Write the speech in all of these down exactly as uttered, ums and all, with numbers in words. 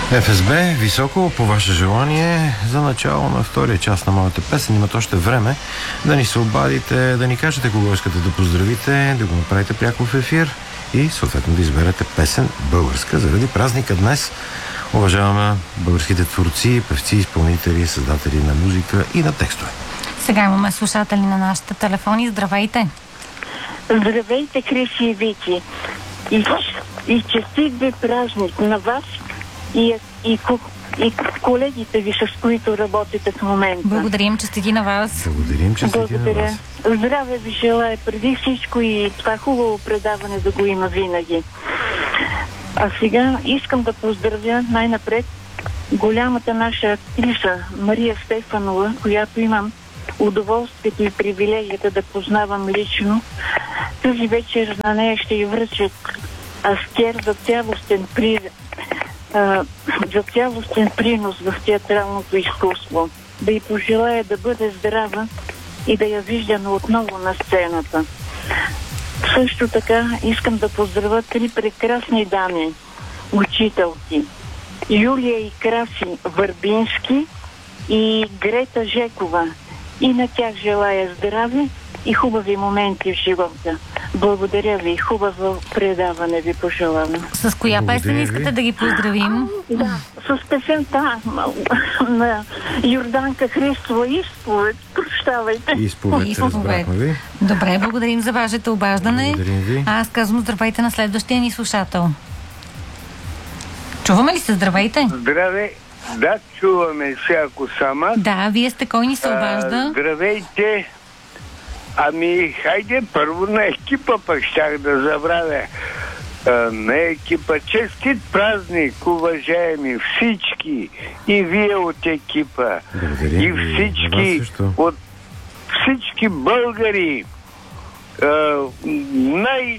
Еф Ес Be, високо, по ваше желание, за начало на втория част на моята песен. Имат още време да ни се обадите, да ни кажете кого искате да поздравите, да го направите пряко в ефир и съответно да изберете песен българска заради празника днес. Уважаваме българските творци, певци, изпълнители, създатели на музика и на текстове. Сега имаме слушатели на нашите телефони. Здравейте! Здравейте, Хриси и Вики! И, и честит ви празник на вас и, и, и колегите ви, с които работите в момента. Благодарим, честити на вас. Благодарим, честити Благодаря. на вас. Здраве ви желая преди всичко и това хубаво предаване да го има винаги. А сега искам да поздравя най-напред голямата наша актриса Мария Стефанова, която имам удоволствието и привилегията да познавам лично. Тази вечер на нея ще й връчат аскер за цялостен, при... а, за цялостен принос в театралното изкуство. Да й пожелая да бъде здрава и да я виждаме отново на сцената. Също така искам да поздравя три прекрасни дами, учителки. Юлия и Краси Върбински и Грета Жекова. И на тях желая здраве и хубави моменти в живота. Благодаря ви. Хубаво предаване ви пожелавам. С коя Благодаря песен ви. искате да ги поздравим? Да, с песента на Йорданка Христова изповед. Прощавайте. Изповед, Изповед. разбрахме ви. Добре, благодарим за вашето обаждане. Благодарим ви. А аз казвам здравейте на следващия ни слушател. Чуваме ли се? Здравейте? Здравей! Да, чуваме се, ако сама. Да, вие сте, кой ни се обажда? А, здравейте! Ами, хайде първо на екипа, пък щях да забравя. А, на екипа. Честит празник, уважаеми всички. И вие от екипа. Благодаря И ви. всички, Вас също. от всички българи. А, най...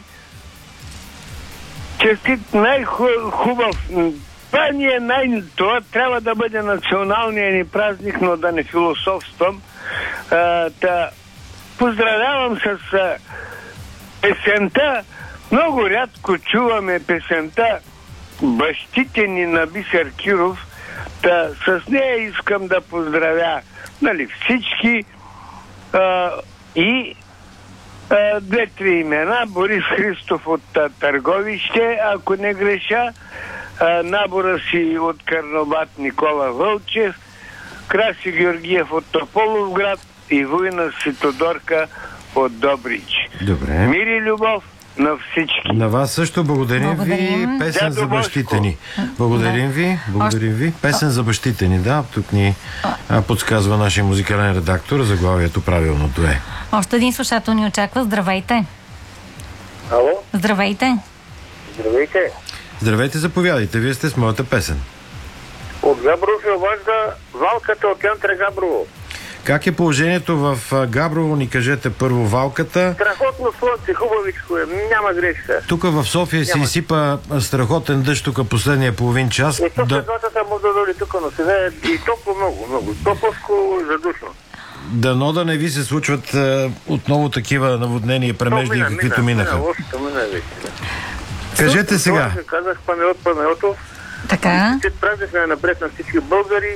Честит, най-хубав. Това, ни е най... Това трябва да бъде националният ни празник, но да не философствам. А, та... Поздравявам с а, песента. Много рядко чуваме песента "Бащите ни" на Бисер Киров. Та, с нея искам да поздравя, нали, всички а, и а, две-три имена. Борис Христов от а, Търговище, ако не греша, а, набора си от Карнобат Никола Вълчев, Краси Георгиев от Тополовград и Война Ситодорка от Добрич. Добре. Мир и любов на всички. На вас също благодарим, Благодарим. ви. Песен Дядо за бащите ни. Благодарим Да. ви. Благодарим ви. Песен за бащите ни, да. Тук ни а, подсказва нашия музикален редактор. Заглавието правилното е. Още един слушател ни очаква. Здравейте. Ало, Здравейте. здравейте. Здравейте, заповядайте. Вие сте с моята песен. От Габрово се обажда Валката от Янтре Габрово. Как е положението в а, Габрово? Ни кажете първо Валката. Страхотно слънце, хубавичко е, няма грешка. Тук в София се Няма. изсипа страхотен дъжд тук последния половин час. И тук Да, светлата му да дойде тук, но сега е и топло много, много. Топловско задушно. дано да не ви се случват а, отново такива наводнения и премежди, мина, каквито мина, минаха. Мина, лошото мина вече. Да. Кажете сега. Това казах Панайот Панайотов. Така. Честит празник на напред на всички българи.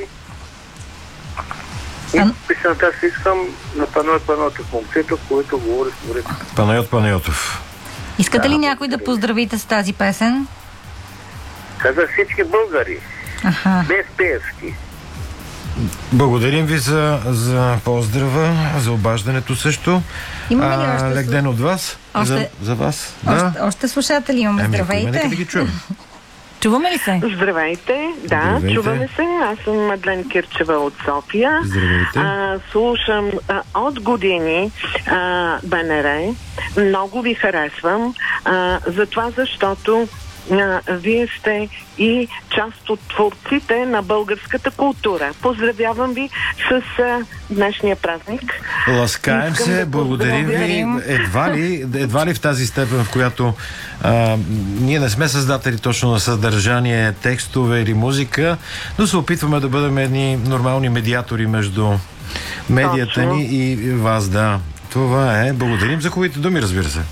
И А- песента си искам на Панайот Панайотов, момчето, което говори с морето. Панайот Панайотов. Искате ли някой да поздравите с тази песен? Казах всички българи, Аха. без пески. Благодарим ви за, за поздрава, за обаждането също. Имаме ли още лек слу- ден от вас. Още- За, за вас. Още, Да. още слушатели имаме. Ами, ако има, Здравейте. нека да ги чуем. Чуваме ли се? Здравейте, да, Здравейте. чуваме се. Аз съм Мадлен Кирчева от София. Здравейте. А, слушам а, от години а, БНР. Много ви харесвам. А, за това, защото а, вие сте и част от творците на българската култура. Поздравявам ви с а, днешния празник. Ласкаем Искам се, да благодарим ви. благодарим. Едва ли, едва ли в тази степен, в която а, ние не сме създатели точно на съдържание, текстове или музика, но се опитваме да бъдем едни нормални медиатори между медията Точно. ни и вас, да. Това е. Благодарим за хубавите думи, разбира се.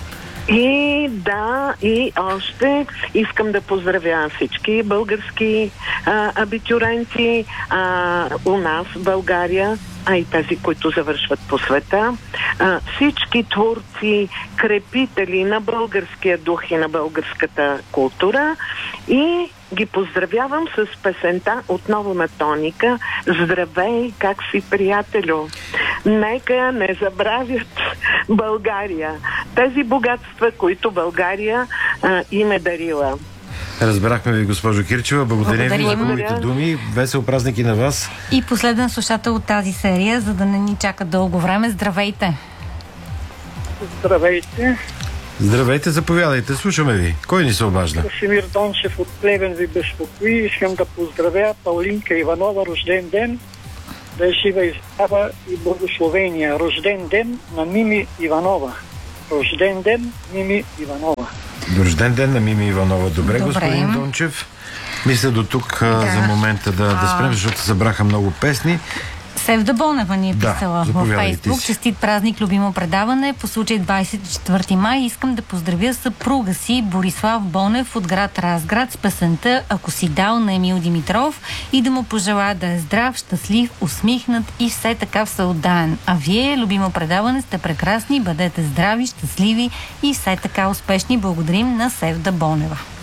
И да, и още искам да поздравя всички български а, абитюренти а, у нас в България, а и тези, които завършват по света. А, всички творци, крепители на българския дух и на българската култура, и ги поздравявам с песента отново на Тоника "Здравей, как си, приятелю". Нека не забравят България, тези богатства, които България а, им е дарила. Разбрахме ви, госпожо Кирчева. Благодаря ви за Благодарим. хубавите думи. Весел празник и на вас. И последен слушател от тази серия, за да не ни чака дълго време. Здравейте! Здравейте! Здравейте, заповядайте, слушаме ви. Кой ни се обажда? Красимир Дончев от Плевен ви безпокои. Искам да поздравя Паулинка Иванова, рожден ден, да е жива и здрава и благословения. Рожден ден на Мими Иванова. Рожден ден Мими Иванова. Рожден ден на Мими Иванова. Добре, Добре. господин Дончев. Мисля до тук да. Да. за момента да, да спрем, защото събраха много песни. Севда Бонева ни е Да, писала в заповядайте Фейсбук. си. Честит празник, любимо предаване. По случай двадесет и четвърти май искам да поздравя съпруга си Борислав Бонев от град Разград с песента "Ако си дал" на Емил Димитров и да му пожелая да е здрав, щастлив, усмихнат и все така всеотдаен. А вие, любимо предаване, сте прекрасни, бъдете здрави, щастливи и все така успешни. Благодарим на Севда Бонева.